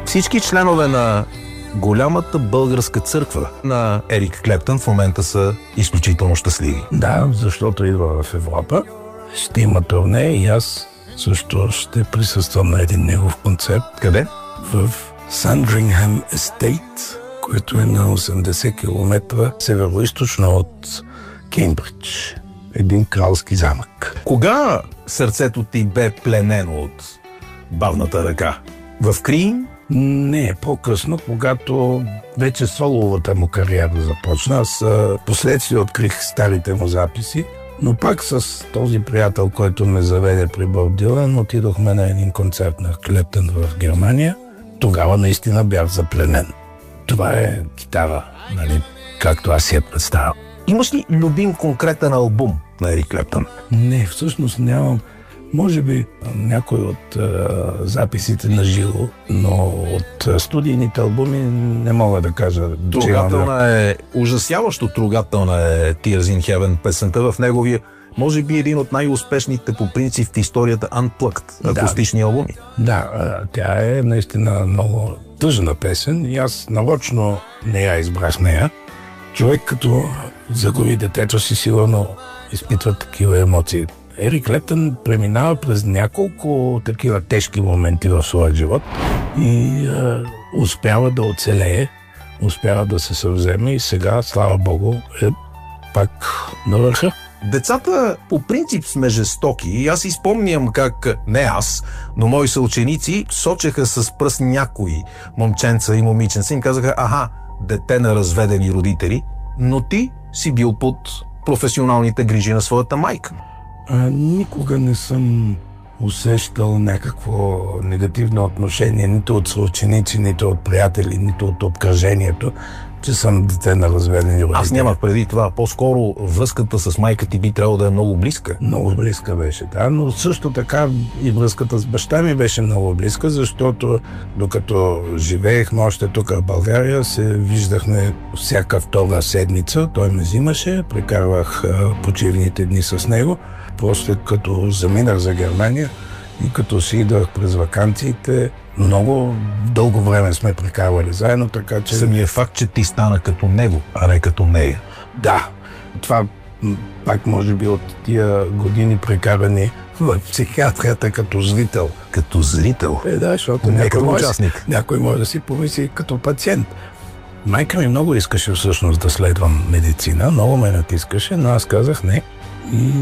Всички членове на голямата българска църква на Ерик Клептън в момента са изключително щастливи. Да, защото идва в Европа. Ще има турне и аз също ще присъствам на един негов концерт. Къде? В Сандрингхем Естейт, което е на 80 км североизточно от Кеймбридж. Един кралски замък. Кога сърцето ти бе пленено от бавната ръка? В Крим? Не, по-късно, когато вече соловата му кариера започна. Аз последствие открих старите му записи, но пак с този приятел, който ме заведе при Боб Дилан, отидохме на един концерт на Клептън в Германия. Тогава наистина бях запленен. Това е китара, нали, както аз си я представям. Имаш ли любим конкретен албум на Ерик Клептън? Не, всъщност нямам. Може би някой от записите на живо, но от студийните албуми не мога да кажа. Трогателна е, ужасяващо трогателна е Tears in Heaven, песента в неговия, може би един от най-успешните по принцип в историята Unplugged акустични албуми. Да, тя е наистина много тъжна песен и аз нарочно не я избрах нея. Човек като загуби детето си, сигурно изпитва такива емоции. Ерик Клептън преминава през няколко такива тежки моменти в своя живот и успява да оцелее, успява да се съвземе и сега, слава Богу, е пак на върха. Децата по принцип сме жестоки и аз изпомням как, не аз, но мои съученици сочеха с пръст някои момченца и момиченца и им казаха: аха, дете на разведени родители, но ти си бил под професионалните грижи на своята майка. Никога не съм усещал някакво негативно отношение нито от съученици, нито от приятели, нито от обкръжението, че съм дете на разведени родители. Аз нямах преди това. По-скоро връзката с майка ти би трябвало да е много близка. Много близка беше, да, но също така и връзката с баща ми беше много близка, защото докато живеехме още тук в България, се виждахме всяка втора седмица. Той ме взимаше, прекарвах почивните дни с него. После като заминах за Германия и като си идвах през ваканциите, много дълго време сме прекарвали заедно, така че... Самия факт, че ти стана като него, а не като нея. Да, това пак може би от тия години прекарани в психиатрията като зрител. Като зрител? Да, защото някой може да си помисли като пациент. Майка ми много искаше всъщност да следвам медицина, много ме натискаше, но аз казах не. И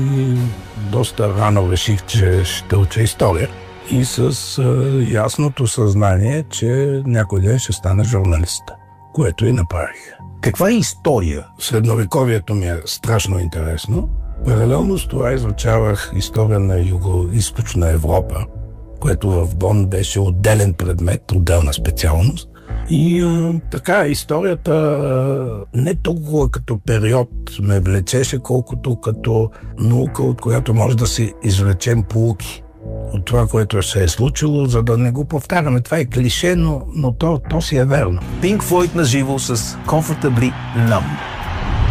доста рано реших, че ще уча история и с ясното съзнание, че някой ден ще стана журналист, което и направих. Каква е история? Средновековието ми е страшно интересно. Паралелно с това изучавах история на Юго-Източна Европа, което в Бон беше отделен предмет, отделна специалност. И така, историята не толкова като период ме влечеше, колкото като наука, от която може да си извлечем поуки от това, което се е случило, за да не го повтаряме. Това е клише, но то си е верно. Pink Floyd на живо с Comfortably Numb.